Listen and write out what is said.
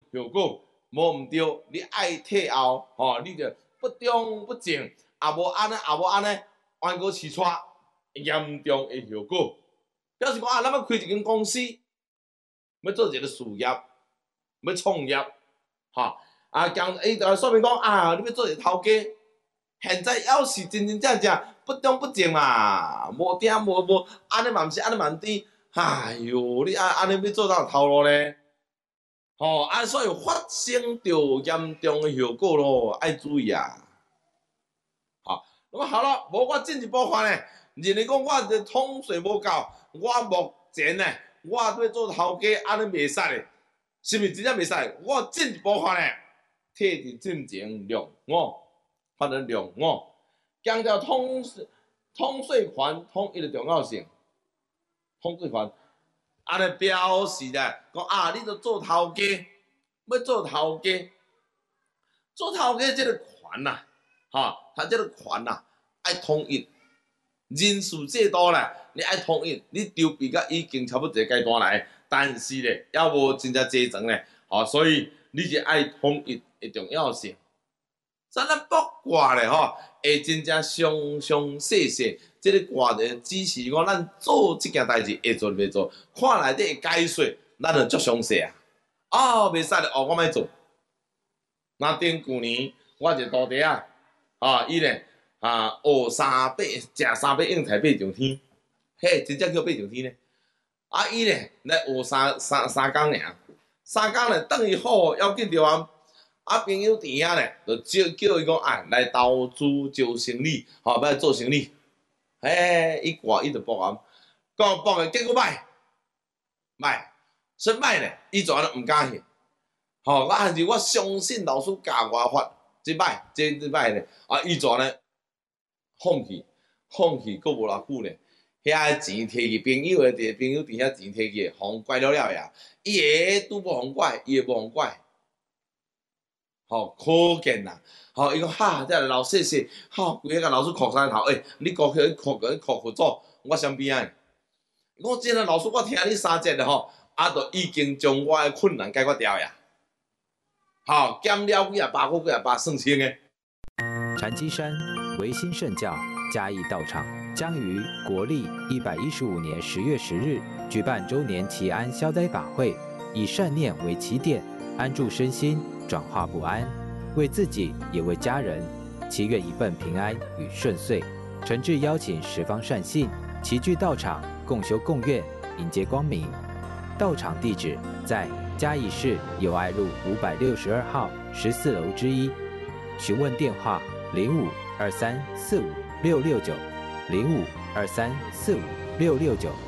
效果无毋对，你爱退后，你着不忠不正，也无安尼，冤过试错，严重的效果。表示讲咱要开一间公司，要做一个事业，要创业，伊就说明讲你要做一个头家，现在要是真正不忠不正嘛，无定无安尼嘛毋是，安尼嘛毋对，哎哟，你安尼要做哪有头路呢？所以发生着严重的效果咯，爱注意啊！那么好了，无我进一步看呢，认为讲我这统税无够，我目前呢，我要做头家，安尼袂使的，是毋是真正袂使？我进一步看呢，摕伫进前量我，发展量我，强调统税权统一的重要性，统税权。安尼表示咧，讲你著做头家，要做头家，做头家即个权呐，他即个权呐，爱统一人事制度咧，你爱统一，你筹备甲已经差不多一个阶段来，但是咧，还无真正齐全咧，所以你就爱统一的重要性。咱卜卦咧，会真正详详细细。即个卦的指示讲，咱做即件代志会做袂做，看内底的解说，咱就足详细啊！袂使咧，我莫做。那顶旧年，我一个徒弟伊咧学三百，食三百应台八上天，嘿，真正叫八上天呢。伊咧来学三工尔，3工咧，等伊好，要紧着朋友弟兄咧，就叫伊讲来投资招生理，要来做生理。伊挂伊就报案，讲报的结果歹，说歹咧，伊就安尼毋敢去。但是我相信老师教我法，即歹咧，伊就安尼放弃，佫无偌久咧。遐钱摕去，朋友伫遐钱摕去，互拐了呀。伊个拄无互拐，伊个无互拐。可见啦，伊讲这老细细，规个甲老师哭三头，你哭做，我身边啊。我真诶老师，我听你3节咧就已经将我诶困难解决掉呀。减了几啊百，算清诶。 禅机山维新圣教嘉义道场将于国历115年10月10日举办周年祈安消灾法会，以善念为起点，安住身心，转化不安，为自己也为家人，祈愿一份平安与顺遂。诚挚邀请十方善信齐聚道场，共修共愿，迎接光明。道场地址在嘉义市友爱路562号14楼之1，询问电话0523456669，0523456669。